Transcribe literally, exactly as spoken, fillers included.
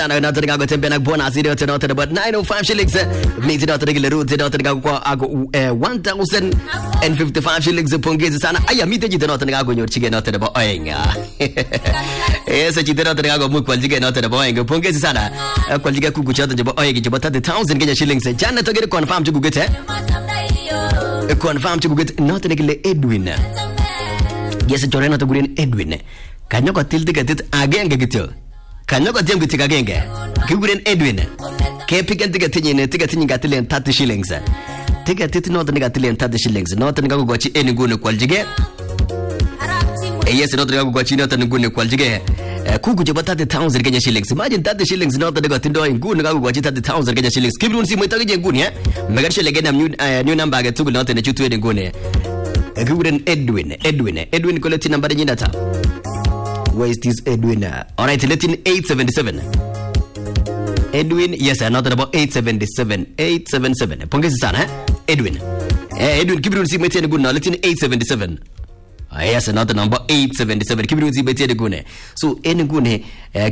Ana na tena go tembe na bonus ile tena tena but nine oh five shillings mimi tena tena ile route tena tena kwa ago one thousand fifty-five shillings pongezi sana aya mimi tena tena go nyorchige na tena ba oyenga esa chitena tena go mu kwaljige na tena ba oyenga pongezi sana kwaljige kugu chata jaba oyenga jaba thirty thousand Kenya shillings jana togere confirm chugugete confirm chugugete na tena ile Edwin yes jorena to gurin Edwin kanyoko tilti gatit agenge gityo kanyoko tiam gitika agenge kiguren Edwin ke pigan tiga tinyi tiga tinyi gatilen thirty shillings tiga tit not ni gatilen thirty shillings not ni gago gochi eni gune kwaljige yes not ni gago gochi not ni gune kwaljige kugu jaba thirty thousand Kenya shillings imagine thirty shillings not ni gatindo ngune gago gochi thirty thousand Kenya shillings kibirun si moita ge ngune eh megarshe legena new new number ga tugu not ni chutu eni ngune kiguren Edwin Edwin Edwin koleti number nyina ta. Where is this Edwin? All right, let in eight seventy-seven. Edwin, yes, another about eight seventy-seven. eight seventy-seven. Pongezi sana, eh? Edwin. Eh, Edwin, keep it on the mete good now. Let in eight seventy-seven. Ah, yes, another number eight seventy-seven. Keep it on the mete good. So, any good